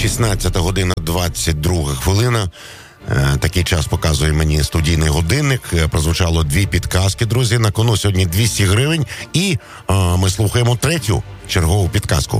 16 година 22 хвилина. Такий час показує мені студійний годинник. Прозвучало 2 підказки, друзі. На кону сьогодні 200 гривень. І ми слухаємо третю чергову підказку.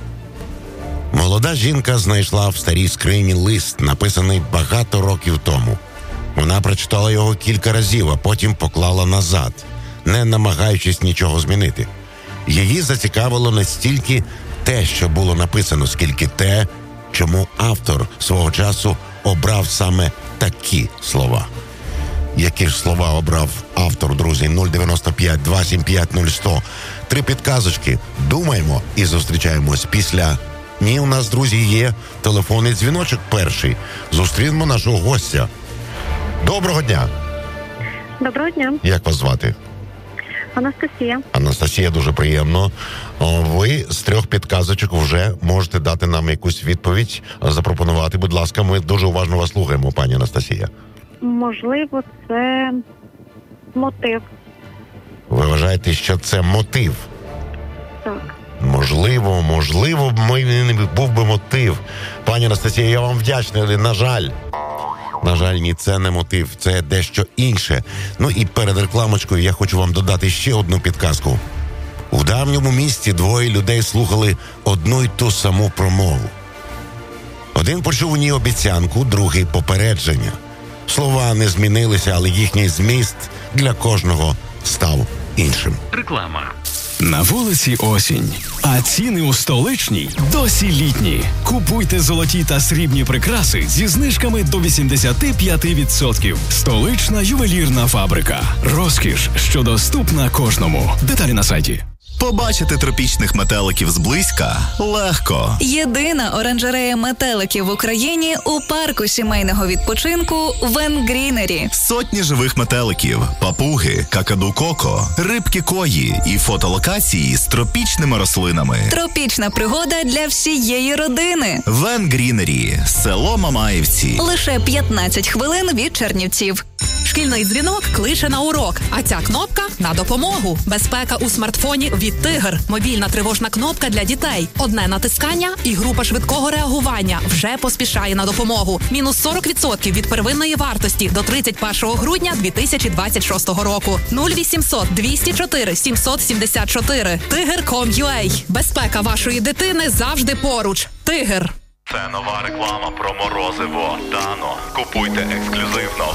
Молода жінка знайшла в старій скрині лист, написаний багато років тому. Вона прочитала його кілька разів, а потім поклала назад, не намагаючись нічого змінити. Її зацікавило не стільки те, що було написано, скільки те, чому автор свого часу обрав саме такі слова. Які ж слова обрав автор, друзі? 095-275-0100. 3 підказочки. Думаємо і зустрічаємось після... Ні, у нас, друзі, є телефонний дзвіночок перший. Зустрінемо нашого гостя. Доброго дня. Доброго дня. Як вас звати? Анастасія. Анастасія, дуже приємно. Ви з 3 підказочок вже можете дати нам якусь відповідь, запропонувати. Будь ласка, ми дуже уважно вас слухаємо, пані Анастасія. Можливо, це мотив. Ви вважаєте, що це мотив? Так. Можливо, був би мотив. Пані Анастасія, я вам вдячний, але, на жаль, ні, це не мотив, це дещо інше. Ну і перед рекламочкою я хочу вам додати ще одну підказку. У давньому місті 2 людей слухали одну й ту саму промову. Один почув у ній обіцянку, другий – попередження. Слова не змінилися, але їхній зміст для кожного став іншим. Реклама. На вулиці осінь, а ціни у столичній досі літні. Купуйте золоті та срібні прикраси зі знижками до 85%. Столична ювелірна фабрика. Розкіш, що доступна кожному. Деталі на сайті. Побачити тропічних метеликів зблизька легко. Єдина оранжерея метеликів в Україні у парку сімейного відпочинку Венгрінері. Сотні живих метеликів, папуги, какаду-коко, рибки-кої і фотолокації з тропічними рослинами. Тропічна пригода для всієї родини. Венгрінері, село Мамаївці. Лише 15 хвилин від Чернівців. Шкільний дзвінок кличе на урок, а ця кнопка – на допомогу. Безпека у смартфоні від «Тигр». Мобільна тривожна кнопка для дітей. Одне натискання і група швидкого реагування вже поспішає на допомогу. Мінус 40% від первинної вартості до 31 грудня 2026 року. 0800 204 774. Тигр.com.ua. Безпека вашої дитини завжди поруч. «Тигр». Це нова реклама про морозиво Дано. Купуйте ексклюзивно